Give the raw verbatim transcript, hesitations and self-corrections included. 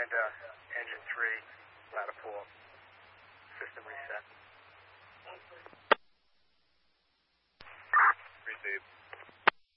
and uh, engine three, ladder four, system reset. Received.